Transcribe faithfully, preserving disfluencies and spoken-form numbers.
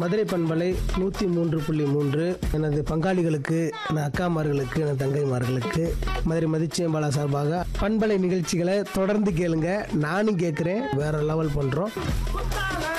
மதுரை பண்பலை நூற்றி மூன்று புள்ளி மூன்று எனது பங்காளிகளுக்கு, என் அக்காமார்களுக்கு, என் தங்கைமார்களுக்கு மதுரை மதிச்சியம்பாலா சார்பாக பண்பலை நிகழ்ச்சிகளை தொடர்ந்து கேளுங்க. நானும் கேட்குறேன். வேற லெவல் பண்ணுறோம்.